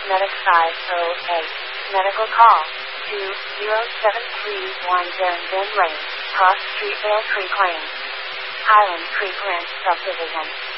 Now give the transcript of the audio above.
Medic 508. Medical call. 20731 Darren Lane, Cross Street, Vale Creek Lane. Highland Creek Ranch Subdivision.